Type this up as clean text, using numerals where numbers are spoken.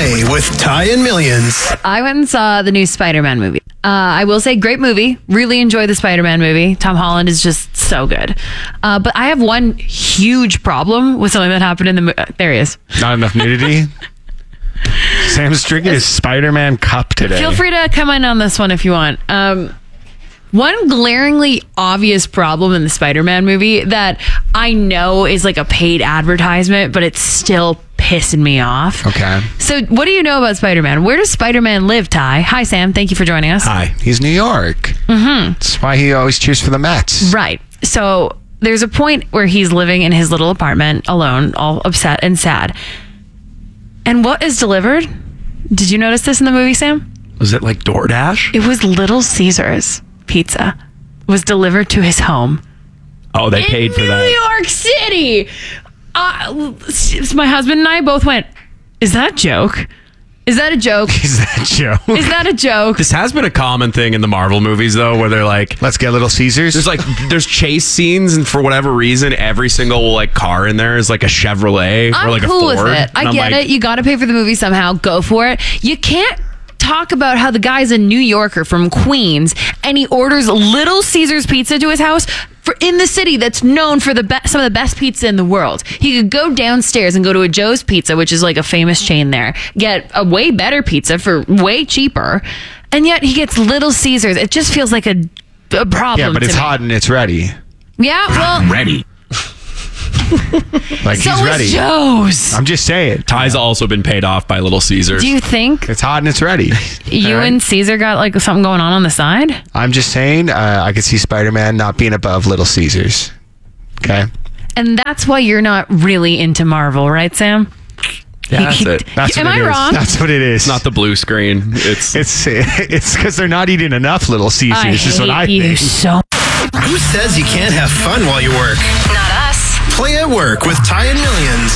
Play with Ty and Millions. I went and saw the new Spider-Man movie. I will say, great movie. Really enjoy the Spider-Man movie. Tom Holland is just so good. But I have one huge problem with something that happened in the movie. There he is. Not enough nudity. Sam's drinking his Spider-Man cup today. Feel free to come in on this one if you want. One glaringly obvious problem in the Spider-Man movie that I know is like a paid advertisement, but it's still pissing me off. Okay. So what do you know about Spider-Man? Where does Spider-Man live, Ty? Hi, Sam. Thank you for joining us. Hi. He's New York. Mm-hmm. That's why he always cheers for the Mets. Right. So there's a point where he's living in his little apartment alone, all upset and sad. And what is delivered? Did you notice this in the movie, Sam? Was it like DoorDash? It was Little Caesars pizza. Was delivered to his home. Oh, they paid for that. New York City. My husband and I both went, is that a joke? Is that a joke? Is that Joe? Is that a joke? This has been a common thing in the Marvel movies, though, where they're like, Let's get Little Caesars. there's chase scenes, and for whatever reason, every single like car in there is like a Chevrolet I'm or like cool a Ford. with it. I get it. You got to pay for the movie somehow. Go for it. You can't talk about how the guy's a New Yorker from Queens and he orders Little Caesars pizza to his house in the city that's known for some of the best pizza in the world. He could go downstairs and go to a Joe's Pizza, which is like a famous chain there, get a way better pizza for way cheaper, and yet he gets Little Caesars. It just feels like a problem. Yeah, but it's hot and it's ready. Yeah, well, ready. Like so he's ready. is Joe's. I'm just saying. Ty's also been paid off by Little Caesars. Do you think It's hot and it's ready. you All right? and Caesar got like something going on the side? I'm just saying, I could see Spider-Man not being above Little Caesars. Okay? And that's why you're not really into Marvel, right, Sam? Yeah, that's it. That's Am what I it is. wrong? That's what it is. Not the blue screen. It's It's because they're not eating enough Little Caesars. I is what I hate you think. so. Who says you can't have fun while you work? Not us. Play at Work with Ty and Millions.